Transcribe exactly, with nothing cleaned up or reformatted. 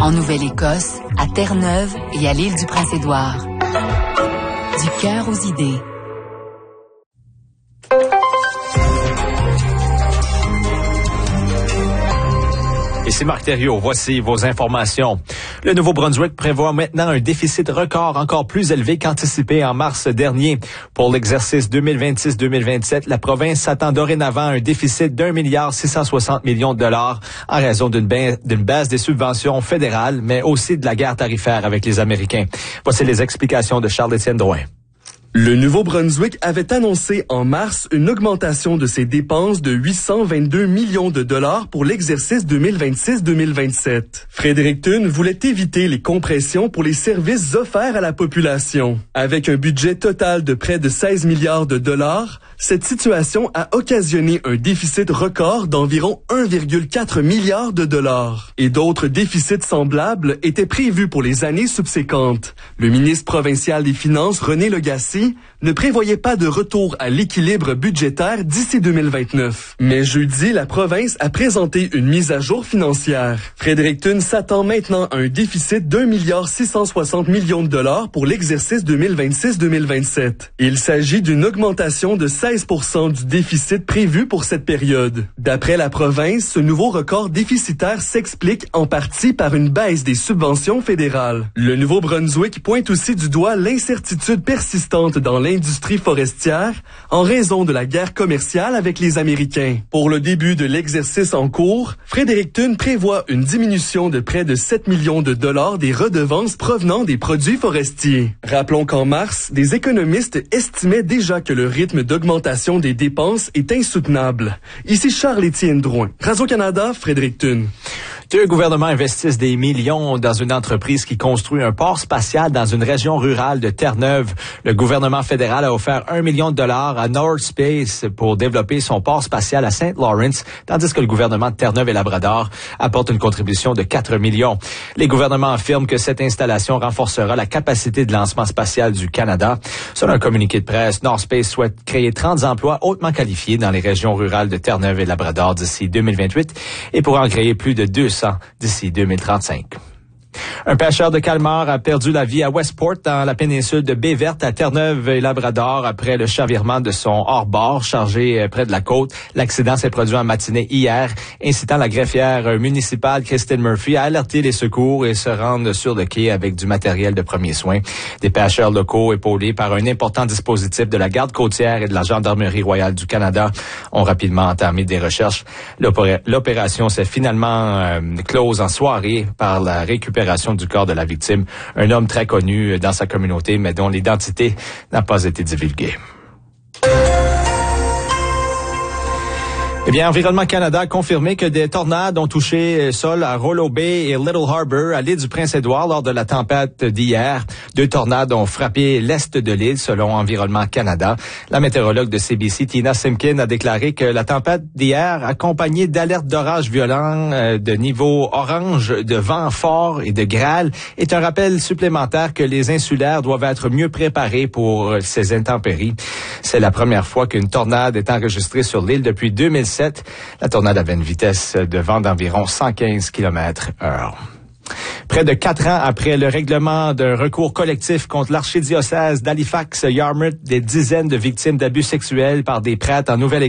En Nouvelle-Écosse, à Terre-Neuve et à l'île du Prince-Édouard. Du cœur aux idées. Ici Marc Thériault, voici vos informations. Le Nouveau-Brunswick prévoit maintenant un déficit record encore plus élevé qu'anticipé en mars dernier. Pour l'exercice deux mille vingt-six deux mille vingt-sept, la province s'attend dorénavant à un déficit d'un milliard six cent soixante millions de dollars en raison d'une baisse, d'une baisse des subventions fédérales, mais aussi de la guerre tarifaire avec les Américains. Voici les explications de Charles-Étienne Drouin. Le Nouveau-Brunswick avait annoncé en mars une augmentation de ses dépenses de huit cent vingt-deux millions de dollars pour l'exercice deux mille vingt-six deux mille vingt-sept. Fredericton voulait éviter les compressions pour les services offerts à la population. Avec un budget total de près de seize milliards de dollars, cette situation a occasionné un déficit record d'environ un virgule quatre milliard de dollars. Et d'autres déficits semblables étaient prévus pour les années subséquentes. Le ministre provincial des Finances, René Legacy, ne prévoyait pas de retour à l'équilibre budgétaire d'ici deux mille vingt-neuf. Mais jeudi, la province a présenté une mise à jour financière. Fredericton s'attend maintenant à un déficit d'un milliard six cent soixante millions de dollars pour l'exercice deux mille vingt-six deux mille vingt-sept. Il s'agit d'une augmentation de seize pour cent du déficit prévu pour cette période. D'après la province, ce nouveau record déficitaire s'explique en partie par une baisse des subventions fédérales. Le Nouveau-Brunswick pointe aussi du doigt l'incertitude persistante dans l'industrie forestière en raison de la guerre commerciale avec les Américains. Pour le début de l'exercice en cours, Fredericton prévoit une diminution de près de sept millions de dollars des redevances provenant des produits forestiers. Rappelons qu'en mars, des économistes estimaient déjà que le rythme d'augmentation des dépenses est insoutenable. Ici Charles-Étienne Drouin, Radio-Canada, Fredericton. Deux gouvernements investissent des millions dans une entreprise qui construit un port spatial dans une région rurale de Terre-Neuve. Le gouvernement fédéral a offert un million de dollars à North Space pour développer son port spatial à Saint Lawrence, tandis que le gouvernement de Terre-Neuve et Labrador apporte une contribution de quatre millions. Les gouvernements affirment que cette installation renforcera la capacité de lancement spatial du Canada. Selon un communiqué de presse, North Space souhaite créer trente emplois hautement qualifiés dans les régions rurales de Terre-Neuve et Labrador d'ici deux mille vingt-huit et pour en créer plus de deux cents d'ici deux mille trente-cinq. Un pêcheur de calmar a perdu la vie à Westport, dans la péninsule de Baie-Verte, à Terre-Neuve et Labrador, après le chavirement de son hors-bord chargé près de la côte. L'accident s'est produit en matinée hier, incitant la greffière municipale Christine Murphy à alerter les secours et se rendre sur le quai avec du matériel de premiers soins. Des pêcheurs locaux, épaulés par un important dispositif de la garde côtière et de la Gendarmerie royale du Canada, ont rapidement entamé des recherches. L'opé- l'opération s'est finalement euh, close en soirée par la récupération du corps de la victime, un homme très connu dans sa communauté, mais dont l'identité n'a pas été divulguée. Eh bien, Environnement Canada a confirmé que des tornades ont touché sol à Rollo Bay et Little Harbour, à l'île du Prince-Édouard, lors de la tempête d'hier. Deux tornades ont frappé l'est de l'île, selon Environnement Canada. La météorologue de C B C, Tina Simkin, a déclaré que la tempête d'hier, accompagnée d'alertes d'orages violents de niveau orange, de vent fort et de grêle, est un rappel supplémentaire que les insulaires doivent être mieux préparés pour ces intempéries. C'est la première fois qu'une tornade est enregistrée sur l'île depuis deux mille sept. La tornade avait une vitesse de vent d'environ cent quinze kilomètres heure. Près de quatre ans après le règlement d'un recours collectif contre l'archidiocèse d'Halifax-Yarmouth, des dizaines de victimes d'abus sexuels par des prêtres en Nouvelle-Écosse